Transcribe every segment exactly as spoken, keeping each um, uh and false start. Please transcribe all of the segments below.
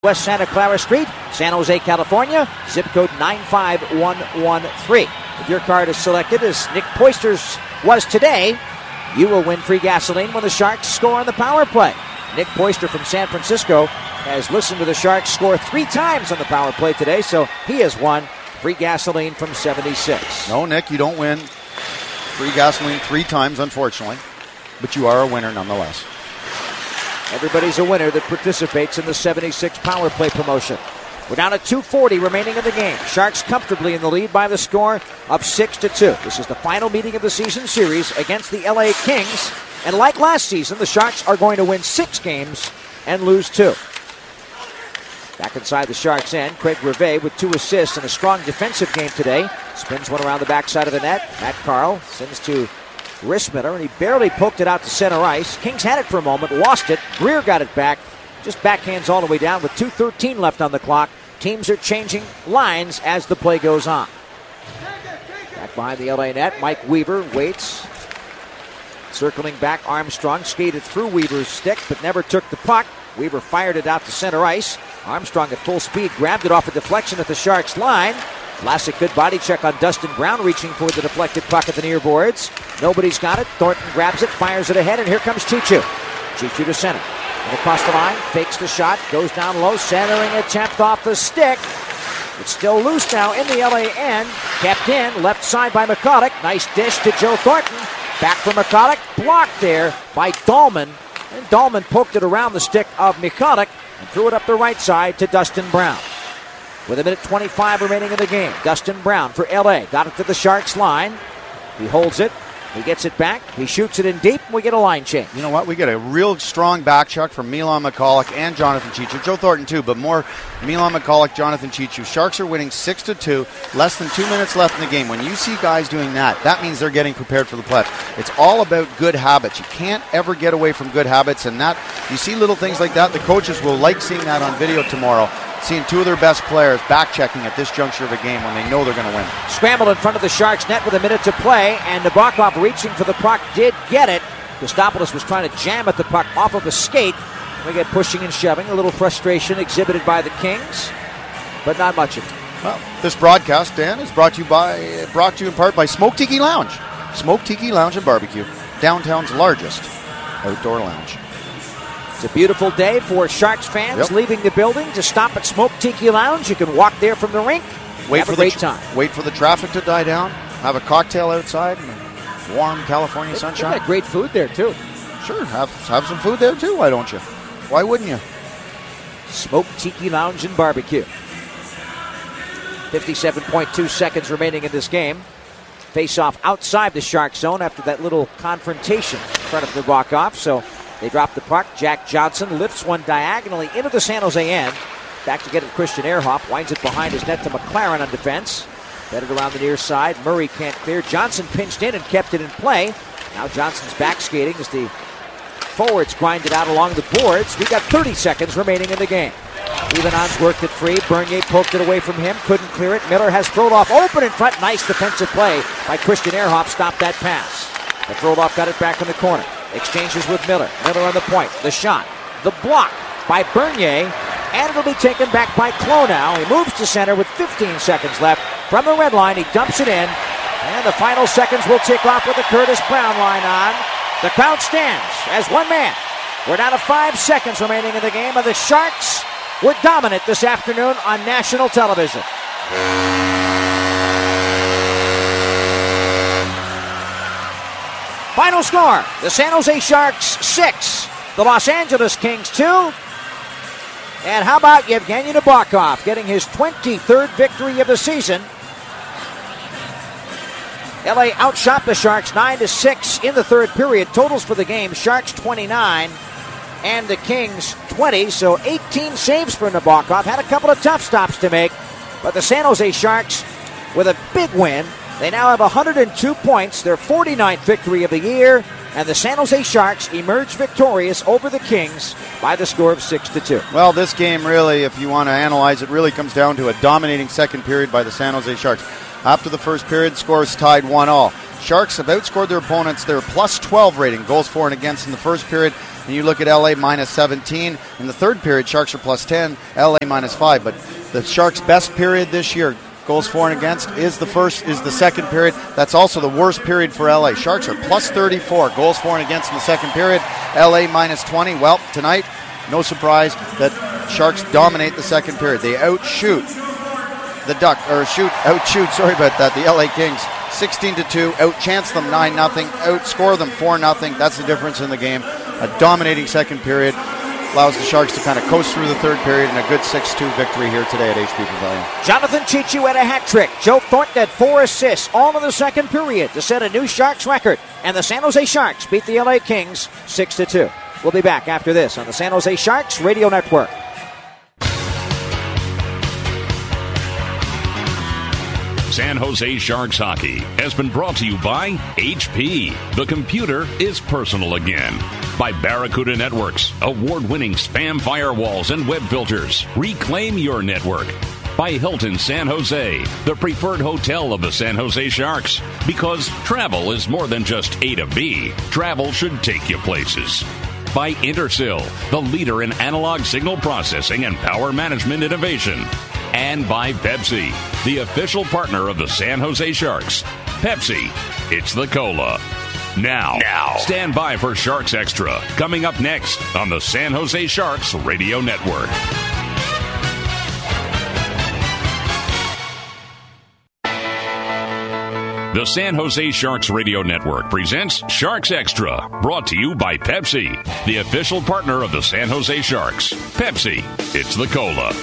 West Santa Clara Street, San Jose, California, zip code nine five one one three. If your card is selected as Nick Poisters was today, you will win free gasoline when the Sharks score on the power play. Nick Poister from San Francisco has listened to the Sharks score three times on the power play today, so he has won free gasoline from seventy-six. No, Nick, you don't win free gasoline three times, unfortunately, but you are a winner nonetheless. Everybody's a winner that participates in the seventy-six power play promotion. We're down at two forty remaining in the game. Sharks comfortably in the lead by the score of six to two. This is the final meeting of the season series against the L A Kings. And like last season, the Sharks are going to win six games and lose two. Back inside the Sharks' end, Craig Rivet with two assists and a strong defensive game today. Spins one around the backside of the net. Matt Carl sends to Rissmitter, and he barely poked it out to center ice. Kings had it for a moment, lost it. Greer got it back. Just backhands all the way down with two thirteen left on the clock. Teams are changing lines as the play goes on. Back behind the L A net, Mike Weaver waits. Circling back, Armstrong skated through Weaver's stick, but never took the puck. Weaver fired it out to center ice. Armstrong at full speed grabbed it off a deflection at the Sharks line. Vlasic, good body check on Dustin Brown, reaching for the deflected puck at the near boards. Nobody's got it. Thornton grabs it, fires it ahead, and here comes Chichu. Chichu to center. And across the line, fakes the shot, goes down low, centering attempt off the stick. It's still loose now in the L A end. Kept in, left side by McCulloch. Nice dish to Joe Thornton. Back for McCulloch, blocked there by Dahlman. And Dahlman poked it around the stick of McCulloch and threw it up the right side to Dustin Brown. With a minute twenty-five remaining in the game, Dustin Brown for L A. Got it to the Sharks line. He holds it. He gets it back. He shoots it in deep, and we get a line change. You know what? We get a real strong back check from Milan McCulloch and Jonathan Chichu. Joe Thornton, too, but more Milan McCulloch, Jonathan Chichu. Sharks are winning six to two. Less than two minutes left in the game. When you see guys doing that, that means they're getting prepared for the playoffs. It's all about good habits. You can't ever get away from good habits, and that you see little things like that. The coaches will like seeing that on video tomorrow. Seeing two of their best players back-checking at this juncture of a game when they know they're going to win. Scrambled in front of the Sharks net with a minute to play, and Nabokov reaching for the puck did get it. Kostopoulos was trying to jam at the puck off of a skate. We get pushing and shoving. A little frustration exhibited by the Kings, but not much of it. Well, this broadcast, Dan, is brought to you by brought to you in part by Smoke Tiki Lounge. Smoke Tiki Lounge and Barbecue, downtown's largest outdoor lounge. It's a beautiful day for Sharks fans yep. leaving the building to stop at Smoke Tiki Lounge. You can walk there from the rink. Wait have for a great the, time. Wait for the traffic to die down. Have a cocktail outside in the warm California sunshine. They got great food there too. Sure, have have some food there too. Why don't you? Why wouldn't you? Smoke Tiki Lounge and Barbecue. fifty-seven point two seconds remaining in this game. Face off outside the Shark zone after that little confrontation in front of the walk-off. So they drop the puck. Jack Johnson lifts one diagonally into the San Jose end. Back to get it to Christian Ehrhoff. Winds it behind his net to McLaren on defense. Headed around the near side. Murray can't clear. Johnson pinched in and kept it in play. Now Johnson's back skating as the forwards grind it out along the boards. We got thirty seconds remaining in the game. Ivanon's worked it free. Bernier poked it away from him. Couldn't clear it. Miller has thrown off. Open in front. Nice defensive play by Christian Ehrhoff. Stopped that pass. But Throdoff got it back in the corner. Exchanges with Miller. Miller on the point. The shot. The block by Bernier. And it'll be taken back by Clow now. He moves to center with fifteen seconds left. From the red line, he dumps it in. And the final seconds will tick off with the Curtis Brown line on. The crowd stands as one man. We're down to five seconds remaining in the game. And the Sharks were dominant this afternoon on national television. Final score, the San Jose Sharks six, the Los Angeles Kings two. And how about Yevgeny Nabokov getting his twenty-third victory of the season? L A outshot the Sharks nine to six in the third period. Totals for the game, Sharks twenty-nine and the Kings twenty, so eighteen saves for Nabokov. Had a couple of tough stops to make, but the San Jose Sharks with a big win. They now have one hundred two points, their forty-ninth victory of the year, and the San Jose Sharks emerge victorious over the Kings by the score of six to two. Well, this game really, if you want to analyze it, really comes down to a dominating second period by the San Jose Sharks. After the first period, scores tied one all. Sharks have outscored their opponents. They're plus twelve rating, goals for and against in the first period. And you look at L A minus seventeen. In the third period, Sharks are plus ten, L A minus five. But the Sharks' best period this year, goals for and against, is the first, is the second period. That's also the worst period for L A. Sharks are plus thirty-four, goals for and against in the second period. L A minus twenty. Well, tonight, no surprise that Sharks dominate the second period. They outshoot the Duck, or shoot, outshoot, sorry about that, the L A Kings sixteen to two, outchance them nine nothing, outscore them four nothing. That's the difference in the game. A dominating second period allows the Sharks to kind of coast through the third period, and a good six two victory here today at H P Pavilion. Jonathan Cheechoo had a hat trick. Joe Thornton had four assists, all in the second period, to set a new Sharks record. And the San Jose Sharks beat the L A Kings six to two. We'll be back after this on the San Jose Sharks Radio Network. San Jose Sharks hockey has been brought to you by H P. The computer is personal again. By Barracuda Networks, award-winning spam firewalls and web filters. Reclaim your network. By Hilton San Jose, the preferred hotel of the San Jose Sharks. Because travel is more than just A to B. Travel should take you places. By Intersil, the leader in analog signal processing and power management innovation. And by Pepsi, the official partner of the San Jose Sharks. Pepsi, it's the cola. Now, now, stand by for Sharks Extra, coming up next on the San Jose Sharks Radio Network. The San Jose Sharks Radio Network presents Sharks Extra, brought to you by Pepsi, the official partner of the San Jose Sharks. Pepsi, it's the cola.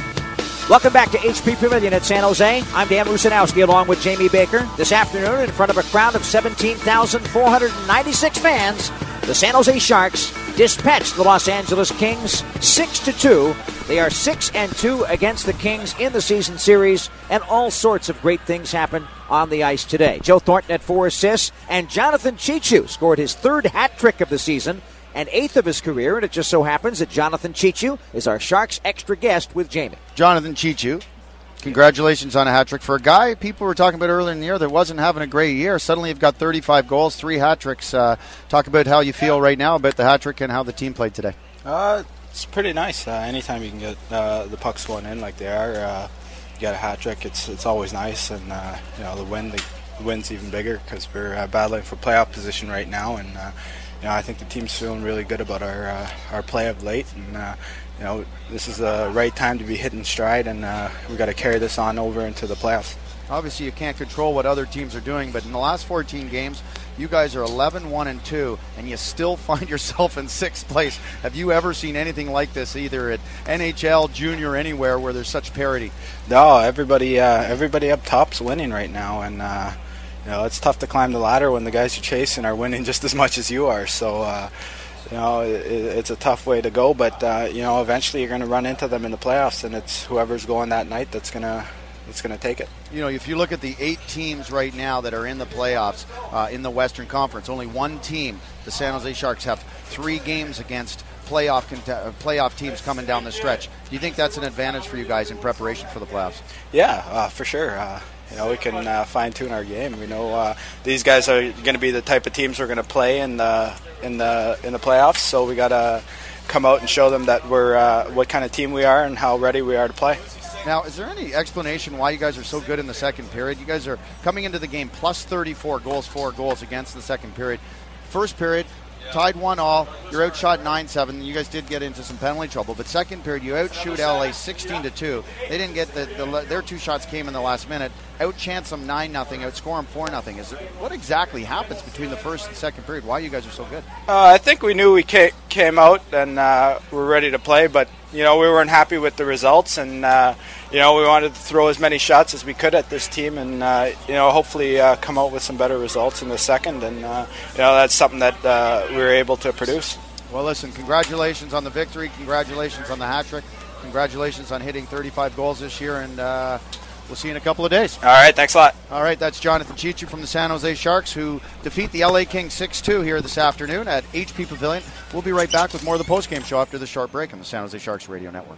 Welcome back to H P Pavilion at San Jose. I'm Dan Rusanowski along with Jamie Baker. This afternoon, in front of a crowd of seventeen thousand four hundred ninety-six fans, the San Jose Sharks dispatched the Los Angeles Kings six to two. They are six and two against the Kings in the season series, and all sorts of great things happen on the ice today. Joe Thornton had four assists, and Jonathan Cheechoo scored his third hat trick of the season and eighth of his career, and it just so happens that Jonathan Cheechoo is our Sharks Extra guest with Jamie. Jonathan Cheechoo, congratulations on a hat trick. For a guy people were talking about earlier in the year that wasn't having a great year, suddenly you've got thirty-five goals, three hat tricks. Uh, talk about how you feel right now about the hat trick and how the team played today. Uh, it's pretty nice. Uh, anytime you can get uh, the pucks going in like they are, uh, you get a hat trick, it's it's always nice. And uh, you know, the win, the, the win's even bigger because we're uh, battling for playoff position right now. And uh, you know, I think the team's feeling really good about our uh, our play of late, and uh, you know, this is the right time to be hitting stride, and uh, we got to carry this on over into the playoffs. Obviously, you can't control what other teams are doing, but in the last fourteen games, you guys are eleven one and two, and you still find yourself in sixth place. Have you ever seen anything like this, either at N H L, junior, anywhere, where there's such parity? No, everybody uh, everybody up top's winning right now, and uh, you know, it's tough to climb the ladder when the guys you're chasing are winning just as much as you are. So, uh, you know, it, it's a tough way to go. But uh, you know, eventually you're going to run into them in the playoffs, and it's whoever's going that night that's going to that's going to take it. You know, if you look at the eight teams right now that are in the playoffs uh, in the Western Conference, only one team, the San Jose Sharks, have three games against playoff cont- playoff teams coming down the stretch. Do you think that's an advantage for you guys in preparation for the playoffs? Yeah, uh, for sure. Uh, You know, we can uh, fine-tune our game. We know uh, these guys are going to be the type of teams we're going to play in the in the in the playoffs. So we got to come out and show them that we're uh, what kind of team we are and how ready we are to play. Now, is there any explanation why you guys are so good in the second period? You guys are coming into the game plus thirty-four goals, four goals against the second period. First period, tied one all. You're outshot nine seven. You guys did get into some penalty trouble, but second period you outshoot L A sixteen to two. They didn't get the, the their two shots came in the last minute. Outchance them nine nothing. Outscore them four nothing. Is there, what exactly happens between the first and second period? Why you guys are so good? Uh, I think we knew we ca- came out and uh, we're ready to play, but you know, we weren't happy with the results, and uh, you know, we wanted to throw as many shots as we could at this team, and uh, you know, hopefully uh, come out with some better results in the second, and uh, you know, that's something that uh, we were able to produce. Well, listen, congratulations on the victory, congratulations on the hat trick, congratulations on hitting thirty-five goals this year, and uh, we'll see you in a couple of days. All right, thanks a lot. All right, that's Jonathan Cheechoo from the San Jose Sharks, who defeat the L A Kings six two here this afternoon at H P Pavilion. We'll be right back with more of the postgame show after the short break on the San Jose Sharks Radio Network.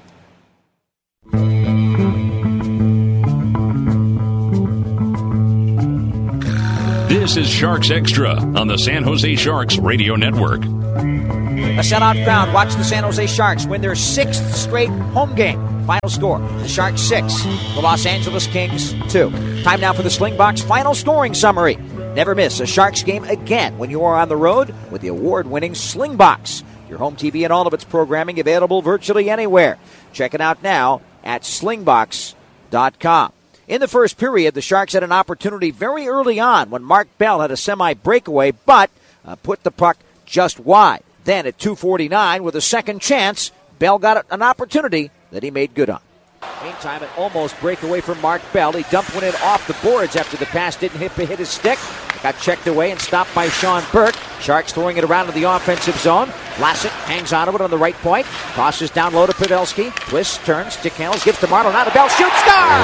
This is Sharks Extra on the San Jose Sharks Radio Network. A sellout crowd watch the San Jose Sharks win their sixth straight home game. Final score, the Sharks six, the Los Angeles Kings two. Time now for the Slingbox final scoring summary. Never miss a Sharks game again when you are on the road with the award-winning Slingbox. Your home T V and all of its programming available virtually anywhere. Check it out now at slingbox dot com. In the first period, the Sharks had an opportunity very early on when Mark Bell had a semi-breakaway, but uh, put the puck just wide. Then at two forty-nine, with a second chance, Bell got an opportunity that he made good on. Meantime, an almost breakaway from Mark Bell. He dumped one in off the boards after the pass didn't hit, hit his stick. It got checked away and stopped by Sean Burke. Sharks throwing it around to the offensive zone. Vlasic hangs on to it on the right point. Tosses down low to Pavelski. Twists, turns, stick handles, gives to Marleau. Now to Bell. Shoots, score!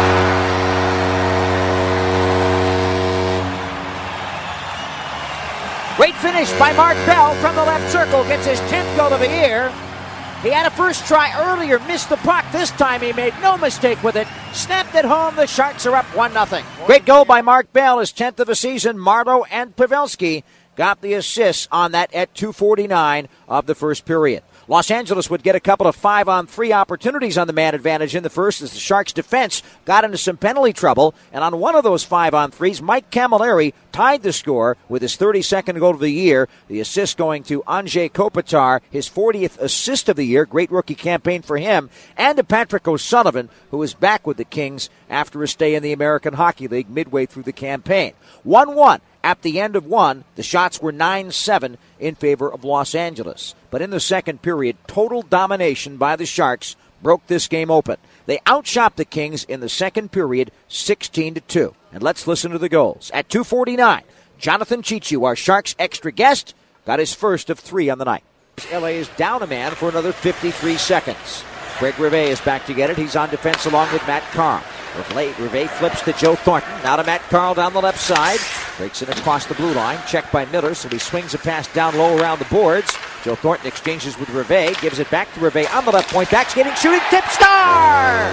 Great finish by Mark Bell from the left circle. Gets his tenth goal of the year. He had a first try earlier, missed the puck. This time he made no mistake with it. Snapped it home. The Sharks are up one nothing. Great goal by Mark Bell, his tenth of the season. Marleau and Pavelski got the assists on that at two forty-nine of the first period. Los Angeles would get a couple of five-on-three opportunities on the man advantage in the first as the Sharks' defense got into some penalty trouble. And on one of those five-on-threes, Mike Camilleri tied the score with his thirty-second goal of the year. The assist going to Anze Kopitar, his fortieth assist of the year. Great rookie campaign for him. And to Patrick O'Sullivan, who is back with the Kings after a stay in the American Hockey League midway through the campaign. one one. At the end of one, the shots were nine seven in favor of Los Angeles. But in the second period, total domination by the Sharks broke this game open. They outshot the Kings in the second period sixteen to two. And let's listen to the goals. At two forty-nine, Jonathan Cheechoo, our Sharks extra guest, got his first of three on the night. L A is down a man for another fifty-three seconds. Craig Rivet is back to get it. He's on defense along with Matt Carl. Rivet flips to Joe Thornton. Now to Matt Carl down the left side. Breaks it across the blue line. Checked by Miller, so he swings a pass down low around the boards. Joe Thornton exchanges with Rivet. Gives it back to Rivet on the left point. Back skating, shooting, tip, star!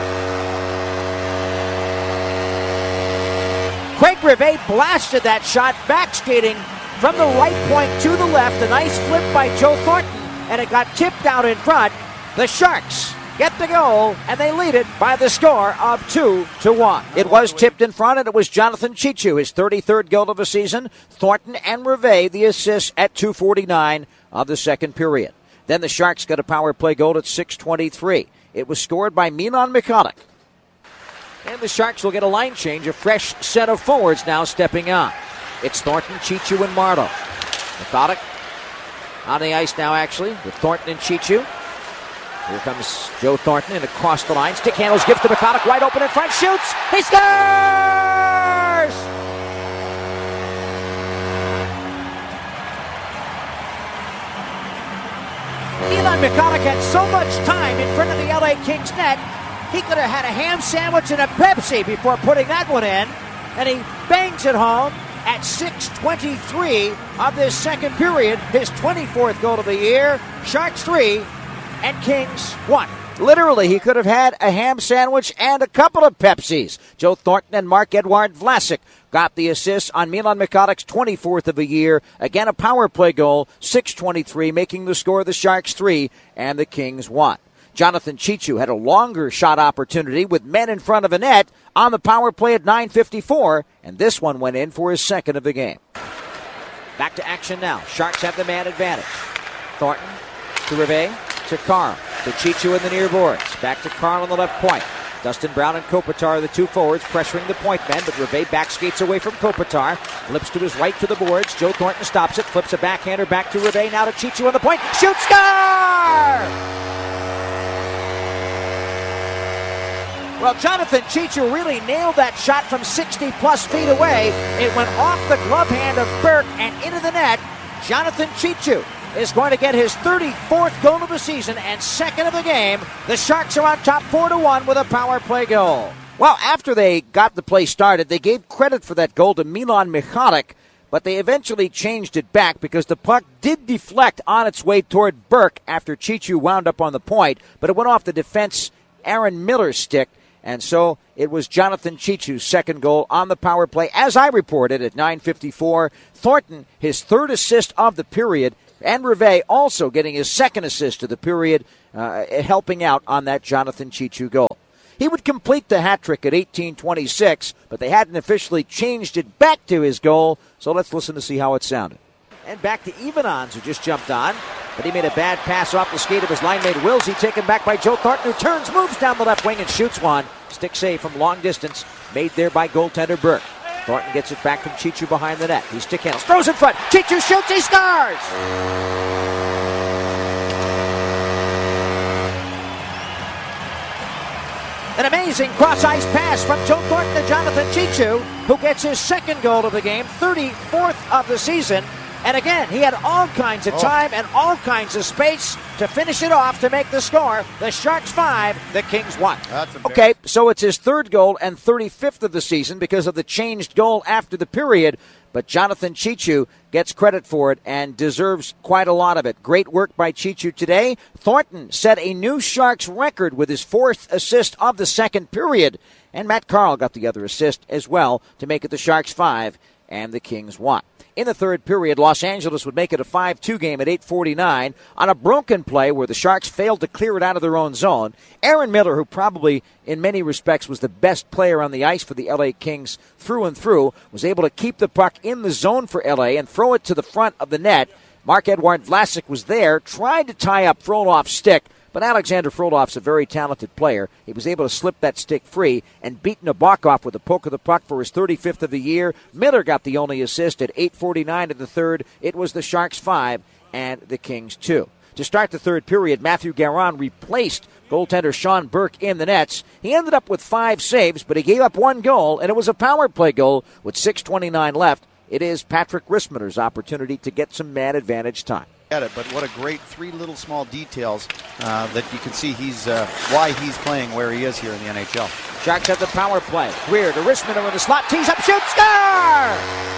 Craig Rivet blasted that shot. Back skating from the right point to the left. A nice flip by Joe Thornton. And it got tipped out in front. The Sharks get the goal, and they lead it by the score of two to one. It was tipped in front, and it was Jonathan Cheechoo, his thirty-third goal of the season. Thornton and Rivet, the assists at two forty-nine of the second period. Then the Sharks got a power play goal at six twenty-three. It was scored by Milan Michalek. And the Sharks will get a line change, a fresh set of forwards now stepping on. It's Thornton, Cheechoo, and Marleau. Michalek on the ice now, actually, with Thornton and Cheechoo. Here comes Joe Thornton and across the line. Stick handles, gives to Michalek, wide open in front, shoots, he scores! Milan Michalek had so much time in front of the L A Kings net, he could have had a ham sandwich and a Pepsi before putting that one in, and he bangs it home at six twenty-three of this second period, his twenty-fourth goal of the year. Sharks three and Kings one. Literally, he could have had a ham sandwich and a couple of Pepsis. Joe Thornton and Marc-Edouard Vlasic got the assists on Milan Michalek's twenty-fourth of the year. Again, a power play goal, six twenty-three, making the score the Sharks three and the Kings one. Jonathan Cheechoo had a longer shot opportunity with men in front of a net on the power play at nine fifty-four, and this one went in for his second of the game. Back to action now. Sharks have the man advantage. Thornton to Rivet, to Carl, to Cheechoo in the near boards. Back to Carl on the left point. Dustin Brown and Kopitar are the two forwards pressuring the point men, but Rivet back skates away from Kopitar. Flips to his right to the boards. Joe Thornton stops it, flips a backhander back to Rivet. Now to Cheechoo on the point. Shoot, score! Well, Jonathan Cheechoo really nailed that shot from sixty-plus feet away. It went off the glove hand of Burke and into the net. Jonathan Cheechoo is going to get his thirty-fourth goal of the season and second of the game. The Sharks are on top four to one with a power play goal. Well, after they got the play started, they gave credit for that goal to Milan Michalek, but they eventually changed it back because the puck did deflect on its way toward Burke after Cheechoo wound up on the point, but it went off the defense Aaron Miller's stick, And so it was Jonathan Cheechoo's second goal on the power play. As I reported at nine fifty-four, Thornton, his third assist of the period, and Rivet also getting his second assist of the period, uh, helping out on that Jonathan Cheechoo goal. He would complete the hat trick at eighteen twenty-six, but they hadn't officially changed it back to his goal, so let's listen to see how it sounded. And back to Evenons, who just jumped on, but he made a bad pass off the skate of his line mate Wilsey, taken back by Joe Thornton, who turns, moves down the left wing, and shoots one. Stick save from long distance, made there by goaltender Burke. Thornton gets it back from Cheechoo behind the net. He stick handles, throws in front. Cheechoo shoots, he scores! An amazing cross-ice pass from Joe Thornton to Jonathan Cheechoo, who gets his second goal of the game, thirty-fourth of the season. And again, he had all kinds of time and all kinds of space to finish it off to make the score. The Sharks five, the Kings one. Okay, so it's his third goal and thirty-fifth of the season because of the changed goal after the period. But Jonathan Cheechoo gets credit for it and deserves quite a lot of it. Great work by Cheechoo today. Thornton set a new Sharks record with his fourth assist of the second period. And Matt Carl got the other assist as well to make it the Sharks five and the Kings one. In the third period, Los Angeles would make it a five two game at eight forty-nine on a broken play where the Sharks failed to clear it out of their own zone. Aaron Miller, who probably in many respects was the best player on the ice for the L A Kings through and through, was able to keep the puck in the zone for L A and throw it to the front of the net. Mark-Edouard Vlasic was there, tried to tie up Frolof's stick, but Alexander Frolof's a very talented player. He was able to slip that stick free and beat Nabokov with a poke of the puck for his thirty-fifth of the year. Miller got the only assist at eight forty-nine in the third. It was the Sharks five and the Kings two. To start the third period, Matthew Garon replaced goaltender Sean Burke in the nets. He ended up with five saves, but he gave up one goal, and it was a power play goal with six twenty-nine left. It is Patrick Rismaner's opportunity to get some man advantage time. It, but what a great three little small details uh, that you can see he's uh, why he's playing where he is here in the N H L. Sharks have the power play. Greer to Rismaner in the slot, tees up, shoots, score!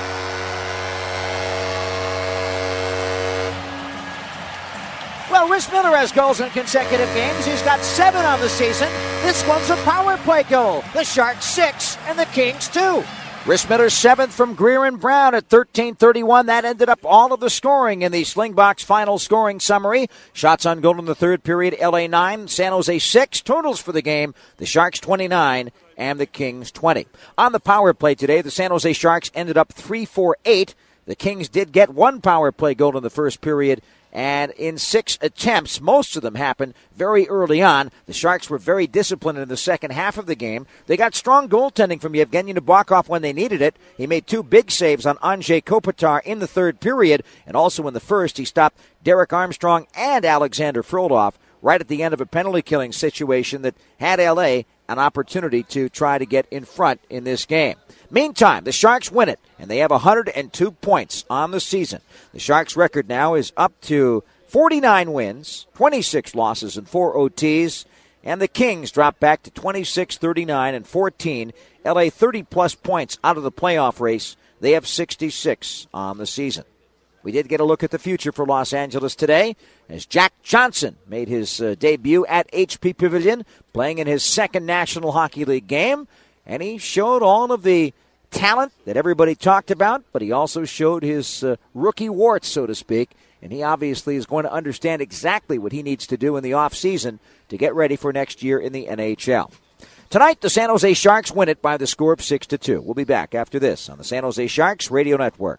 Well, Rismaner has goals in consecutive games. He's got seven on the season. This one's a power play goal. The Sharks six and the Kings two. Rismaner's seventh from Greer and Brown at thirteen thirty-one. That ended up all of the scoring in the Slingbox final scoring summary. Shots on goal in the third period, L A nine, San Jose six. Totals for the game, the Sharks twenty-nine and the Kings twenty. On the power play today, the San Jose Sharks ended up three for eight. The Kings did get one power play goal in the first period, and in six attempts, most of them happened very early on. The Sharks were very disciplined in the second half of the game. They got strong goaltending from Yevgeny Nabokov when they needed it. He made two big saves on Andrzej Kopitar in the third period, and also in the first, he stopped Derek Armstrong and Alexander Frolov right at the end of a penalty-killing situation that had L A an opportunity to try to get in front in this game. Meantime, the Sharks win it, and they have one hundred two points on the season. The Sharks' record now is up to forty-nine wins, twenty-six losses, and four O Ts, and the Kings drop back to twenty-six, thirty-nine, and fourteen. L A thirty-plus points out of the playoff race. They have sixty-six on the season. We did get a look at the future for Los Angeles today as Jack Johnson made his uh, debut at H P Pavilion, playing in his second National Hockey League game, and he showed all of the talent that everybody talked about, but he also showed his uh, rookie warts, so to speak, and he obviously is going to understand exactly what he needs to do in the offseason to get ready for next year in the N H L. Tonight, the San Jose Sharks win it by the score of six to two. We'll be back after this on the San Jose Sharks Radio Network.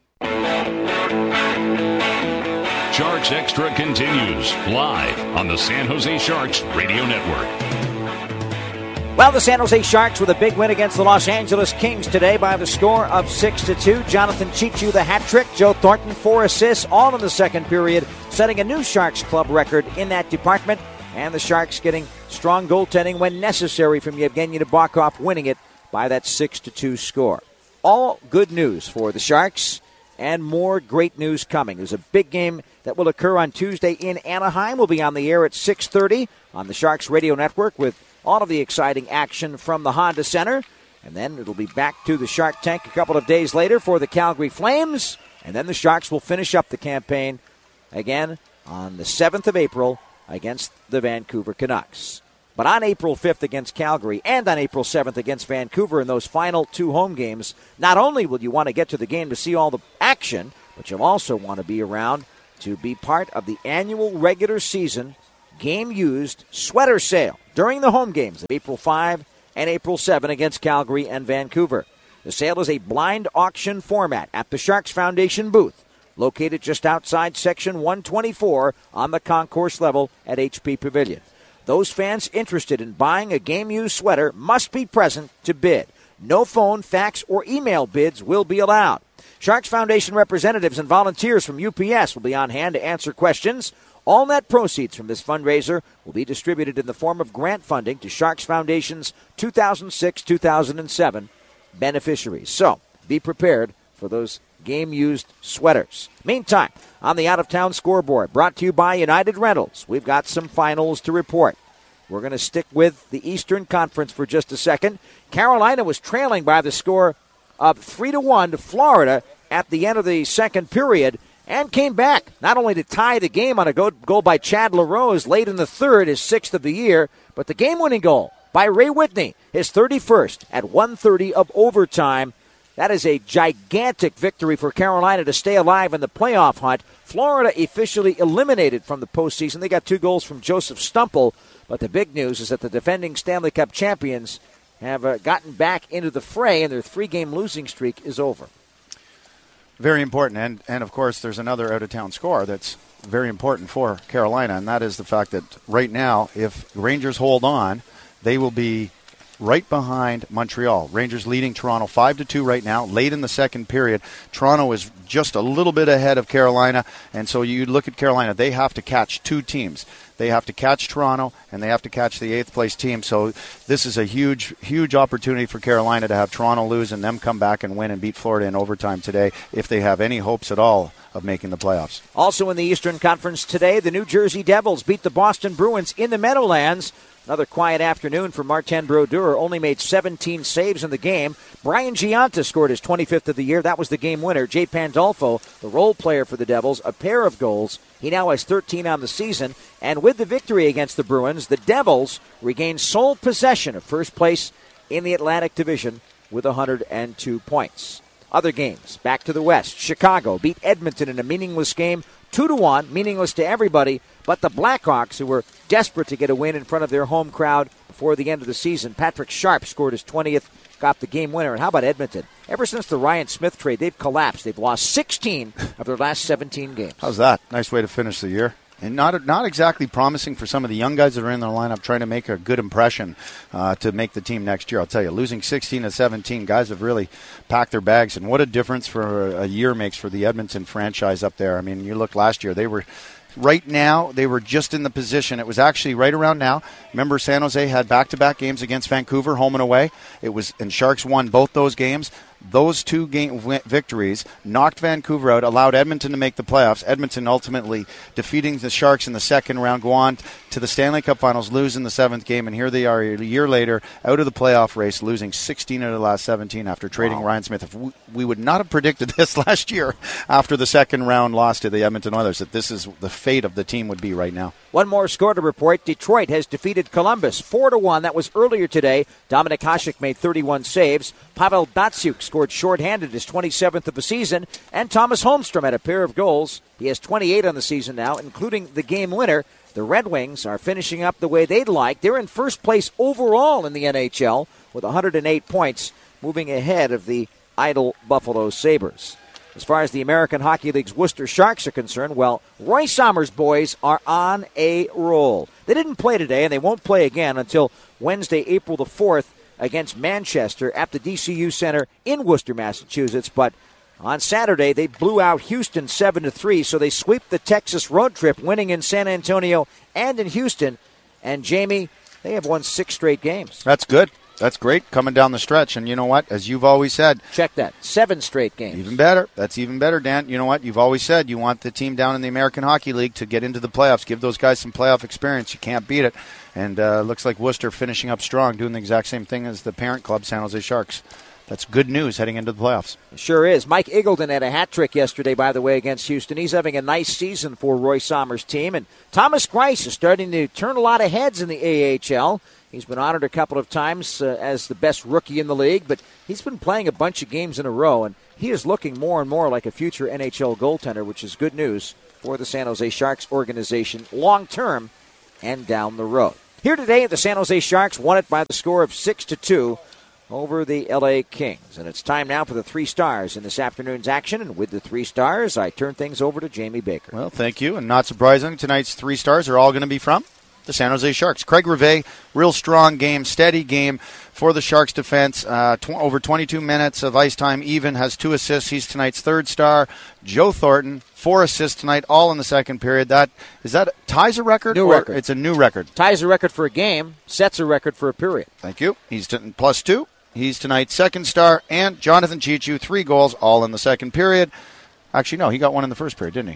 Sharks Extra continues live on the San Jose Sharks Radio Network. Well, the San Jose Sharks with a big win against the Los Angeles Kings today by the score of six to two. Jonathan Cheechoo, the hat trick. Joe Thornton, four assists, all in the second period, setting a new Sharks club record in that department. And the Sharks getting strong goaltending when necessary from Yevgeny Nabokov, winning it by that six to two score. All good news for the Sharks, and more great news coming. There's a big game that will occur on Tuesday in Anaheim. We'll be on the air at six thirty on the Sharks Radio Network with all of the exciting action from the Honda Center. And then it'll be back to the Shark Tank a couple of days later for the Calgary Flames. And then the Sharks will finish up the campaign again on the seventh of April against the Vancouver Canucks. But on April fifth against Calgary and on April seventh against Vancouver in those final two home games, not only will you want to get to the game to see all the action, but you'll also want to be around to be part of the annual regular season game-used sweater sale during the home games of April fifth and April seventh against Calgary and Vancouver. The sale is a blind auction format at the Sharks Foundation booth, located just outside Section one twenty-four on the concourse level at H P Pavilion. Those fans interested in buying a game-used sweater must be present to bid. No phone, fax, or email bids will be allowed. Sharks Foundation representatives and volunteers from U P S will be on hand to answer questions. All net proceeds from this fundraiser will be distributed in the form of grant funding to Sharks Foundation's two thousand six to two thousand seven beneficiaries. So, be prepared for those game-used sweaters. Meantime, on the out-of-town scoreboard, brought to you by United Rentals, we've got some finals to report. We're going to stick with the Eastern Conference for just a second. Carolina was trailing by the score of three to one to Florida at the end of the second period and came back, not only to tie the game on a go- goal by Chad LaRose late in the third, his sixth of the year, but the game-winning goal by Ray Whitney, his thirty-first at one thirty of overtime. That is a gigantic victory for Carolina to stay alive in the playoff hunt. Florida officially eliminated from the postseason. They got two goals from Joseph Stumple, but the big news is that the defending Stanley Cup champions have uh, gotten back into the fray, and their three-game losing streak is over. Very important, and, and of course there's another out-of-town score that's very important for Carolina, and that is the fact that right now, if Rangers hold on, they will be right behind Montreal. Rangers leading Toronto five to two right now, late in the second period. Toronto is just a little bit ahead of Carolina, and so you look at Carolina, they have to catch two teams. They have to catch Toronto, and they have to catch the eighth-place team. So this is a huge, huge opportunity for Carolina to have Toronto lose and them come back and win and beat Florida in overtime today if they have any hopes at all of making the playoffs. Also in the Eastern Conference today, the New Jersey Devils beat the Boston Bruins in the Meadowlands. Another quiet afternoon for Martin Brodeur. Only made seventeen saves in the game. Brian Giunta scored his twenty-fifth of the year. That was the game winner. Jay Pandolfo, the role player for the Devils, a pair of goals. He now has thirteen on the season. And with the victory against the Bruins, the Devils regain sole possession of first place in the Atlantic Division with one hundred two points. Other games, back to the West. Chicago beat Edmonton in a meaningless game, two to one, meaningless to everybody, but the Blackhawks, who were desperate to get a win in front of their home crowd before the end of the season. Patrick Sharp scored his twentieth, got the game winner. And how about Edmonton? Ever since the Ryan Smith trade, they've collapsed. They've lost sixteen of their last seventeen games. How's that? Nice way to finish the year. And not not exactly promising for some of the young guys that are in their lineup trying to make a good impression uh, to make the team next year. I'll tell you, losing sixteen to seventeen, guys have really packed their bags. And what a difference for a year makes for the Edmonton franchise up there. I mean, you look last year, they were right now, they were just in the position. It was actually right around now. Remember, San Jose had back-to-back games against Vancouver, home and away. It was, and Sharks won both those games. Those two game victories knocked Vancouver out, allowed Edmonton to make the playoffs. Edmonton ultimately defeating the Sharks in the second round, go on to the Stanley Cup Finals, lose in the seventh game, and here they are a year later out of the playoff race, losing sixteen out of the last seventeen after trading wow. Ryan Smith. If we, we would not have predicted this last year after the second round loss to the Edmonton Oilers, that this is the fate of the team would be right now. One more score to report. Detroit has defeated Columbus four to one. That was earlier today. Dominik Hasek made thirty-one saves. Pavel Datsyuk scored shorthanded, his twenty-seventh of the season. And Thomas Holmstrom had a pair of goals. He has twenty-eight on the season now, including the game winner. The Red Wings are finishing up the way they'd like. They're in first place overall in the N H L with one hundred eight points, moving ahead of the idle Buffalo Sabres. As far as the American Hockey League's Worcester Sharks are concerned, well, Roy Sommer's boys are on a roll. They didn't play today, and they won't play again until Wednesday, April the fourth, against Manchester at the D C U Center in Worcester, Massachusetts. But on Saturday, they blew out Houston seven to three, so they sweep the Texas road trip, winning in San Antonio and in Houston. And, Jamie, they have won six straight games. That's good. That's great coming down the stretch. And you know what? As you've always said. Check that. Seven straight games. Even better. That's even better, Dan. You know what? You've always said you want the team down in the American Hockey League to get into the playoffs. Give those guys some playoff experience. You can't beat it. And uh, looks like Worcester finishing up strong, doing the exact same thing as the parent club, San Jose Sharks. that's good news heading into the playoffs. It sure is. Mike Eagleton had a hat trick yesterday, by the way, against Houston. He's having a nice season for Roy Sommer's team. And Thomas Greiss is starting to turn a lot of heads in the A H L. He's been honored a couple of times uh, as the best rookie in the league, but he's been playing a bunch of games in a row, and he is looking more and more like a future N H L goaltender, which is good news for the San Jose Sharks organization long-term and down the road. Here today, the San Jose Sharks won it by the score of six to two over the L A Kings. And it's time now for the three stars in this afternoon's action. And with the three stars, I turn things over to Jamie Baker. Well, thank you. And not surprising, tonight's three stars are all going to be from the San Jose Sharks. Craig Rivet, real strong game, steady game for the Sharks defense. Uh, tw- over twenty-two minutes of ice time even, has two assists. He's tonight's third star. Joe Thornton, four assists tonight, all in the second period. That is that ties a record? New or record. It's a new record. Ties a record for a game, sets a record for a period. Thank you. He's t- plus two. He's tonight's second star. And Jonathan Cheechoo, three goals, all in the second period. Actually, no, he got one in the first period, didn't he?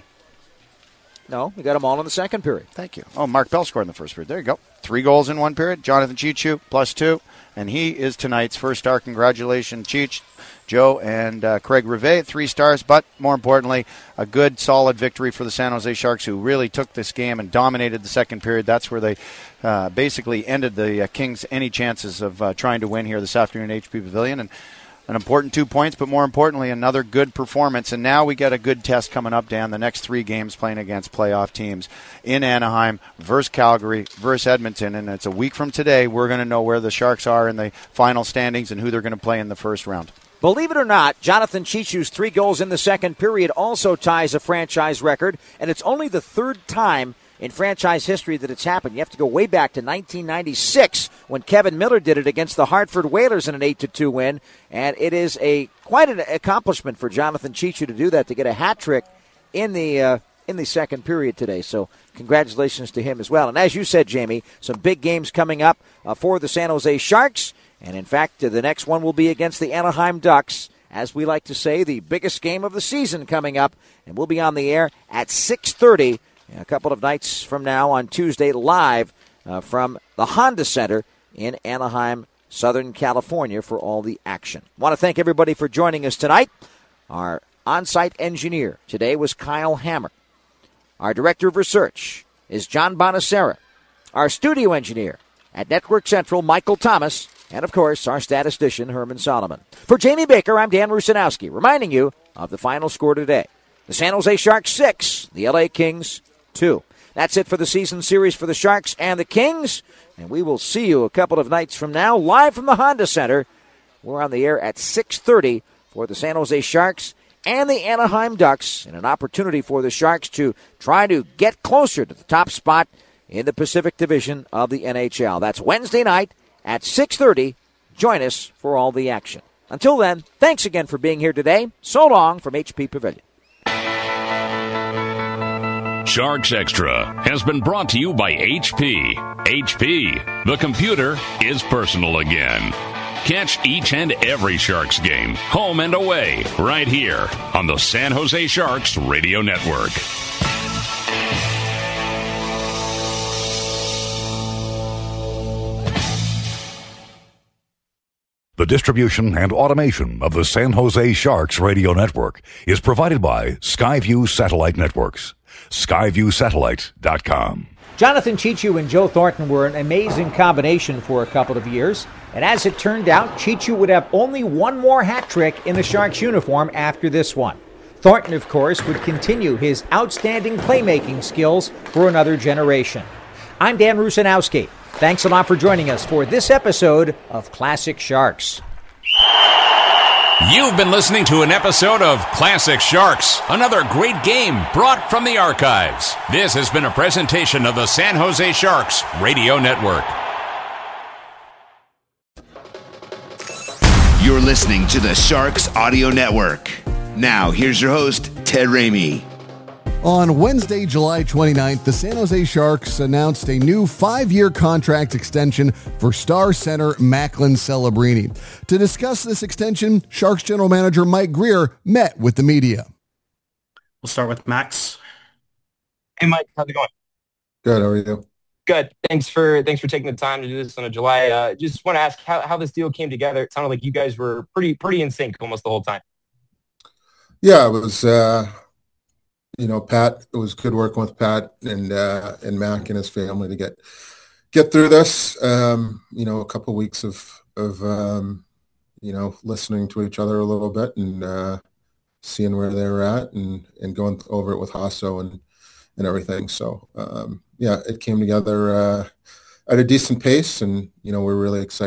No, we got them all in the second period. Thank you. Oh, Mark Bell scored in the first period. There you go. Three goals in one period. Jonathan Cheechoo, plus two. And he is tonight's first star. Congratulations, Cheech, Joe, and uh, Craig Rivet, three stars. But more importantly, a good, solid victory for the San Jose Sharks, who really took this game and dominated the second period. That's where they uh, basically ended the uh, Kings' any chances of uh, trying to win here this afternoon at H P Pavilion. And an important two points, but more importantly, another good performance. And now we got a good test coming up, Dan. The next three games playing against playoff teams in Anaheim versus Calgary versus Edmonton. And it's a week from today. We're going to know where the Sharks are in the final standings and who they're going to play in the first round. Believe it or not, Jonathan Cheechoo's three goals in the second period also ties a franchise record, and it's only the third time in franchise history that it's happened. You have to go way back to nineteen ninety-six when Kevin Miller did it against the Hartford Whalers in an eight to two win, and it is a quite an accomplishment for Jonathan Cheechoo to do that, to get a hat trick in the uh, in the second period today. So congratulations to him as well. And as you said, Jamie, some big games coming up uh, for the San Jose Sharks, and in fact, uh, the next one will be against the Anaheim Ducks. As we like to say, the biggest game of the season coming up, and we'll be on the air at six thirty a couple of nights from now on Tuesday, live uh, from the Honda Center in Anaheim, Southern California, for all the action. I want to thank everybody for joining us tonight. Our on-site engineer today was Kyle Hammer. Our director of research is John Bonacera. Our studio engineer at Network Central, Michael Thomas. And, of course, our statistician, Herman Solomon. For Jamie Baker, I'm Dan Rusanowski, reminding you of the final score today. The San Jose Sharks, six. The L A Kings, two. That's it for the season series for the Sharks and the Kings. And we will see you a couple of nights from now, live from the Honda Center. We're on the air at six thirty for the San Jose Sharks and the Anaheim Ducks, and an opportunity for the Sharks to try to get closer to the top spot in the Pacific Division of the N H L. That's Wednesday night at six thirty. Join us for all the action. Until then, thanks again for being here today. So long from H P Pavilion. Sharks Extra has been brought to you by H P. H P, the computer is personal again. Catch each and every Sharks game, home and away, right here on the San Jose Sharks Radio Network. The distribution and automation of the San Jose Sharks Radio Network is provided by Skyview Satellite Networks. Skyview Satellite dot com. Jonathan Cheechoo and Joe Thornton were an amazing combination for a couple of years, and as it turned out, Cheechoo would have only one more hat trick in the Sharks uniform after this one. Thornton, of course, would continue his outstanding playmaking skills for another generation. I'm Dan Rusanowski. Thanks a lot for joining us for this episode of Classic Sharks. You've been listening to an episode of Classic Sharks, another great game brought from the archives. This has been a presentation of the San Jose Sharks Radio Network. You're listening to the Sharks Audio Network. Now, here's your host, Ted Ramey. On Wednesday, July twenty-ninth, the San Jose Sharks announced a new five-year contract extension for star center Macklin Celebrini. To discuss this extension, Sharks general manager Mike Grier met with the media. We'll start with Max. Hey, Mike, how's it going? Good, how are you? Good. Thanks for thanks for taking the time to do this on a July. Uh, just want to ask how, how this deal came together. It sounded like you guys were pretty pretty in sync almost the whole time. Yeah, it was. Uh, you know, Pat. It was good working with Pat and uh, and Mac and his family to get get through this. Um, you know, a couple of weeks of of um, you know listening to each other a little bit and uh, seeing where they were at and and going over it with Hasso and and everything. So um, yeah, it came together uh, at a decent pace, and you know we're really excited